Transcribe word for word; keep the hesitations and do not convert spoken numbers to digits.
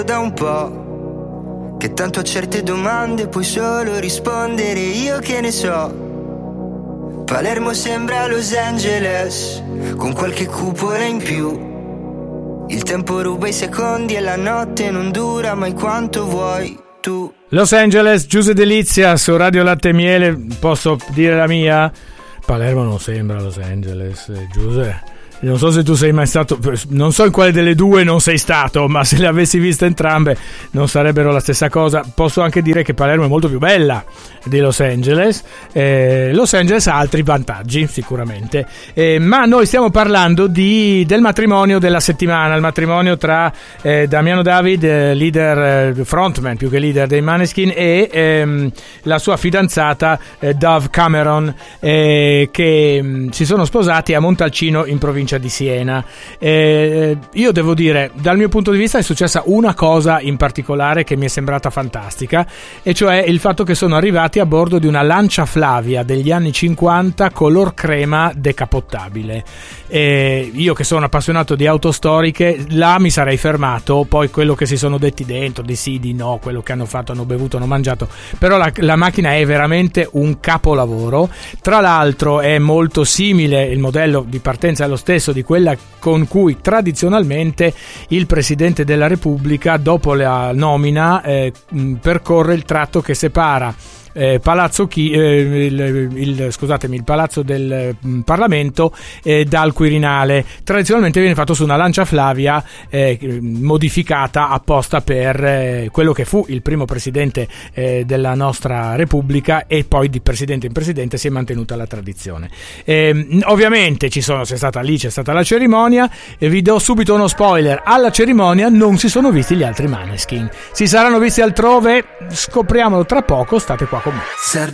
da un po', che tanto a certe domande puoi solo rispondere io che ne so. Palermo sembra Los Angeles, con qualche cupola in più. Il tempo ruba i secondi e la notte non dura mai quanto vuoi tu. Los Angeles, Giuse Delizia su Radio Latte e Miele. Posso dire la mia? Palermo non sembra Los Angeles, Giuse. Non so se tu sei mai stato, non so in quale delle due non sei stato, ma se le avessi viste entrambe non sarebbero la stessa cosa. Posso anche dire che Palermo è molto più bella di Los Angeles. eh, Los Angeles ha altri vantaggi sicuramente, eh, ma noi stiamo parlando di, del matrimonio della settimana, il matrimonio tra eh, Damiano David, eh, leader, eh, frontman più che leader dei Maneskin, e ehm, la sua fidanzata eh, Dove Cameron, eh, che mh, si sono sposati a Montalcino in provincia di Siena. Eh, io devo dire, dal mio punto di vista è successa una cosa in particolare che mi è sembrata fantastica, e cioè il fatto che sono arrivati a bordo di una Lancia Flavia degli anni cinquanta color crema decapottabile. Eh, io che sono appassionato di auto storiche, là mi sarei fermato, poi quello che si sono detti dentro, di sì, di no, quello che hanno fatto, hanno bevuto, hanno mangiato, però la, la macchina è veramente un capolavoro. Tra l'altro è molto simile, il modello di partenza è lo stesso di quella con cui tradizionalmente il Presidente della Repubblica, dopo la nomina, eh, percorre il tratto che separa Eh, Palazzo Chi, eh, il, il, scusatemi, il Palazzo del mh, Parlamento eh, dal Quirinale. Tradizionalmente viene fatto su una Lancia Flavia eh, modificata apposta per eh, quello che fu il primo presidente eh, della nostra Repubblica, e poi di presidente in presidente si è mantenuta la tradizione. Eh, ovviamente ci sono, c'è stata lì, c'è stata la cerimonia, e vi do subito uno spoiler: alla cerimonia non si sono visti gli altri Maneskin. Si saranno visti altrove? Scopriamolo tra poco, state qua con me.